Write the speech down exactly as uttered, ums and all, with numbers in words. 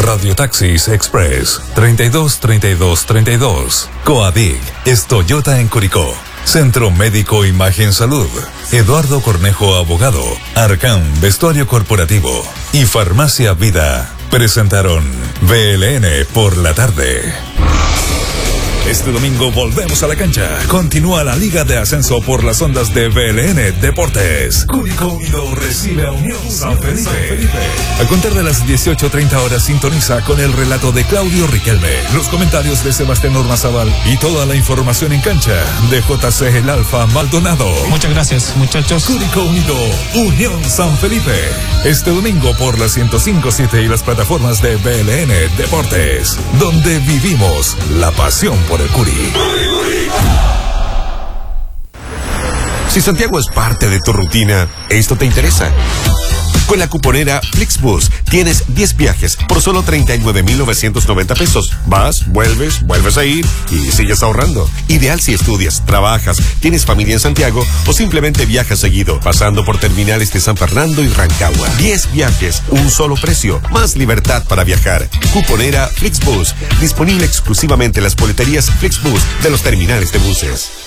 Radio Taxis Express, treinta y dos, treinta y dos, treinta y dos. Coadig, es Toyota en Curicó. Centro Médico Imagen Salud. Eduardo Cornejo Abogado. Arcán Vestuario Corporativo. Y Farmacia Vida. Presentaron V L N por la tarde. Este domingo volvemos a la cancha. Continúa la Liga de Ascenso por las ondas de V L N Deportes. Curicó Unido recibe a Unión San Felipe. A contar de las dieciocho treinta horas sintoniza con el relato de Claudio Riquelme, los comentarios de Sebastián Ormazábal y toda la información en cancha de J C El Alfa Maldonado. Muchas gracias, muchachos. Curicó Unido, Unión San Felipe. Este domingo por la ciento cinco punto siete y las plataformas de V L N Deportes, donde vivimos la pasión por el Curi. Si Santiago es parte de tu rutina, esto te interesa. Con la cuponera Flixbus tienes diez viajes por solo treinta y nueve mil novecientos noventa pesos. Vas, vuelves, vuelves a ir y sigues ahorrando. Ideal si estudias, trabajas, tienes familia en Santiago o simplemente viajas seguido, pasando por terminales de San Fernando y Rancagua. diez viajes, un solo precio, más libertad para viajar. Cuponera Flixbus, disponible exclusivamente en las boleterías Flixbus de los terminales de buses.